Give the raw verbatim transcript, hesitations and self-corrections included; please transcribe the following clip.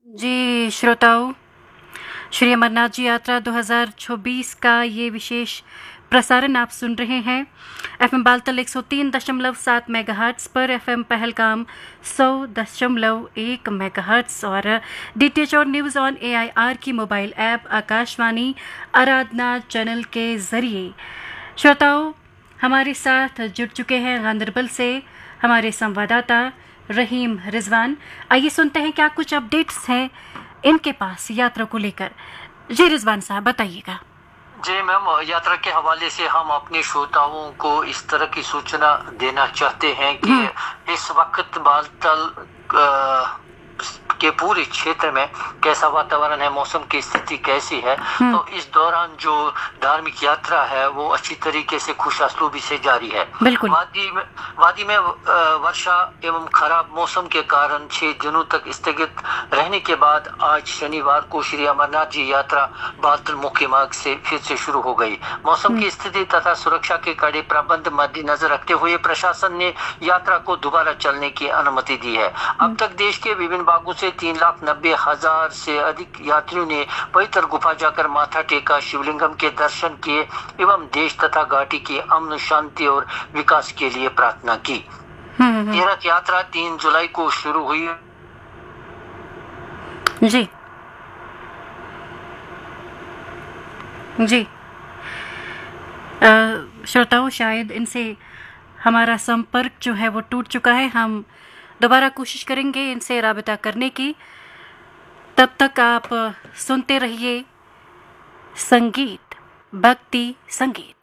जी श्रोताओं, श्री अमरनाथ जी यात्रा दो हज़ार चौबीस का ये विशेष प्रसारण आप सुन रहे हैं एफएम बालतल एक सौ तीन दशमलव सात मेगाहर्ट्ज़ पर, एफएम पहलगाम सौ दशमलव एक मेगाहर्ट्ज़ और डीटीएच और न्यूज़ ऑन एआईआर की मोबाइल ऐप आकाशवाणी आराधना चैनल के ज़रिए। श्रोताओं, हमारे साथ जुड़ चुके हैं गांदरबल से हमारे संवाददाता रहीम रिजवान। आइए सुनते हैं क्या कुछ अपडेट्स हैं इनके पास यात्रा को लेकर। जी रिजवान साहब, बताइएगा। जी मैम, यात्रा के हवाले से हम अपने श्रोताओं को इस तरह की सूचना देना चाहते हैं कि इस वक्त बालतल के पूरे क्षेत्र में कैसा वातावरण है, मौसम की स्थिति कैसी है। तो इस दौरान जो धार्मिक यात्रा है वो अच्छी तरीके से खुश असलूबी से जारी है। वादी में वादी में वर्षा एवं खराब मौसम के कारण छह दिनों तक स्थगित रहने के बाद आज शनिवार को श्री अमरनाथ जी यात्रा बालतल मुख्य मार्ग से फिर से शुरू हो गई। मौसम की स्थिति तथा सुरक्षा के कड़े प्रबंध मद्देनजर रखते हुए प्रशासन ने यात्रा को दोबारा चलने की अनुमति दी है। अब तक देश के विभिन्न भागों से तीन लाख नब्बे हजार से अधिक यात्रियों ने पवित्र गुफा जाकर माथा टेका, शिवलिंगम के दर्शन किए एवं देश तथा घाटी की अमन शांति और विकास के लिए प्रार्थना की। तीर्थ यात्रा तीन जुलाई को शुरू हुई। जी जी श्रोताओं, शायद इनसे हमारा संपर्क जो है वो टूट चुका है। हम दोबारा कोशिश करेंगे इनसे राबता करने की। तब तक आप सुनते रहिए संगीत, भक्ति संगीत।